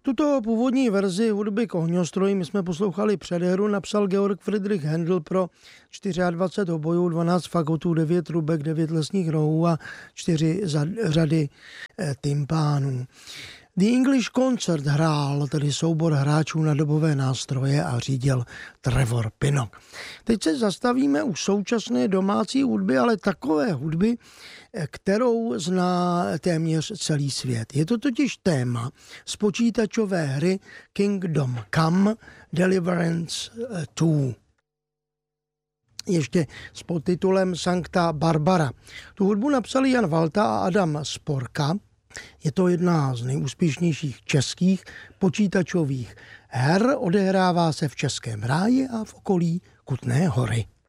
Tuto původní verzi hudby k ohňostroji my jsme poslouchali předehru, napsal Georg Friedrich Händel pro 24 obojů, 12 fagotů, 9 trubek, 9 lesních rohů a 4 řady tympánů. The English Concert hrál, tedy soubor hráčů na dobové nástroje, a řídil Trevor Pinnock. Teď se zastavíme u současné domácí hudby, ale takové hudby, kterou zná téměř celý svět. Je to totiž téma z počítačové hry Kingdom Come Deliverance 2. Ještě s podtitulem Sancta Barbara. Tu hudbu napsali Jan Valta a Adam Sporka. Je to jedna z nejúspěšnějších českých počítačových her, odehrává se v Českém ráji a v okolí Kutné Hory.